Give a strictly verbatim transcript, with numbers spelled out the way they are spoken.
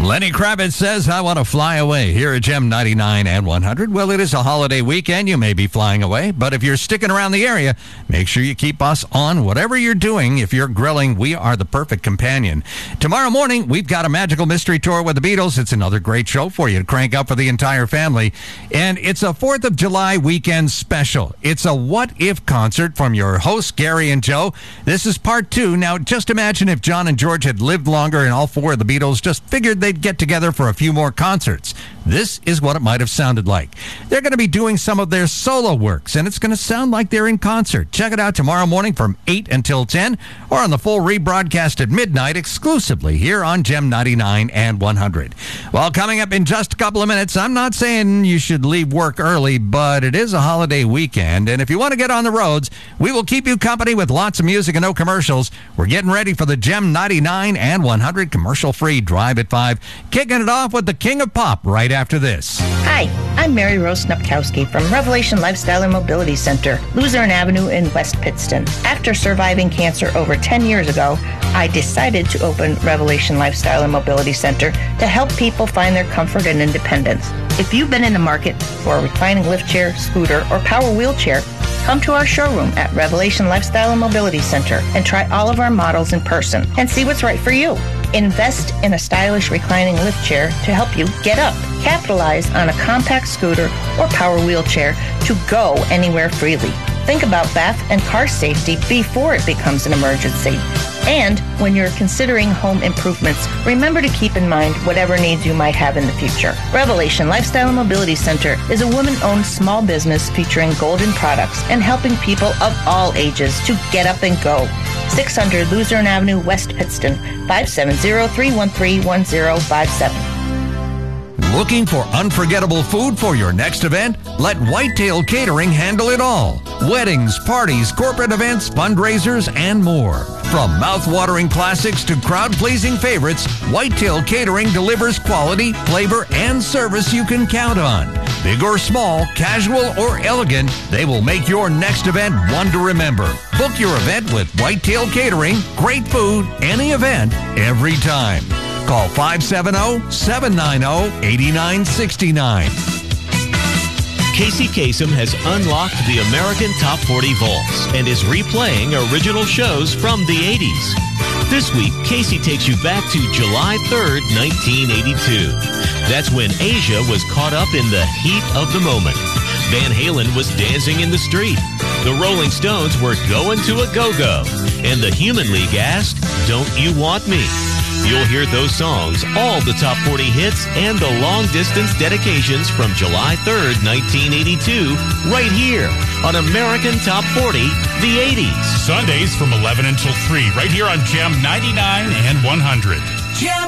Lenny Kravitz says, I want to fly away here at Gem ninety-nine and one hundred. Well, it is a holiday weekend. You may be flying away, but if you're sticking around the area, make sure you keep us on. Whatever you're doing, if you're grilling, we are the perfect companion. Tomorrow morning, we've got a magical mystery tour with the Beatles. It's another great show for you to crank up for the entire family. And it's a fourth of July weekend special. It's a What If concert from your hosts, Gary and Joe. This is part two. Now, just imagine if John and George had lived longer and all four of the Beatles just figured they'd get together for a few more concerts. This is what it might have sounded like. They're going to be doing some of their solo works, and it's going to sound like they're in concert. Check it out tomorrow morning from eight until ten, or on the full rebroadcast at midnight exclusively here on Gem ninety-nine and one hundred. Well, coming up in just a couple of minutes, I'm not saying you should leave work early, but it is a holiday weekend, and if you want to get on the roads, we will keep you company with lots of music and no commercials. We're getting ready for the Gem ninety-nine and one hundred commercial-free Drive at five, kicking it off with the King of Pop right after this. Hi, I'm Mary Rose Snupkowski from Revelation Lifestyle and Mobility Center, Luzerne Avenue in West Pittston. After surviving cancer over ten years ago, I decided to open Revelation Lifestyle and Mobility Center to help people find their comfort and independence. If you've been in the market for a reclining lift chair, scooter, or power wheelchair, come to our showroom at Revelation Lifestyle and Mobility Center and try all of our models in person and see what's right for you. Invest in a stylish reclining lift chair to help you get up. Capitalize on a compact scooter or power wheelchair to go anywhere freely. Think about bath and car safety before it becomes an emergency. And when you're considering home improvements, remember to keep in mind whatever needs you might have in the future. Revelation Lifestyle and Mobility Center is a woman-owned small business featuring golden products and helping people of all ages to get up and go. six hundred Luzerne Avenue, West Pittston, five seven zero, three one three, one zero five seven. Looking for unforgettable food for your next event? Let Whitetail Catering handle it all. Weddings, parties, corporate events, fundraisers, and more. From mouth-watering classics to crowd-pleasing favorites, Whitetail Catering delivers quality, flavor, and service you can count on. Big or small, casual or elegant, they will make your next event one to remember. Book your event with Whitetail Catering. Great food, any event, every time. Call five seven zero, seven nine zero, eight nine six nine. Casey Kasem has unlocked the American Top forty Vaults and is replaying original shows from the eighties. This week, Casey takes you back to July third, nineteen eighty-two. That's when Asia was caught up in the heat of the moment. Van Halen was dancing in the street. The Rolling Stones were going to a go-go. And the Human League asked, "Don't you want me?" You'll hear those songs, all the top forty hits, and the long-distance dedications from July third, nineteen eighty-two, right here on American Top forty, the eighties. Sundays from eleven until three, right here on Gem ninety-nine and one hundred. Gem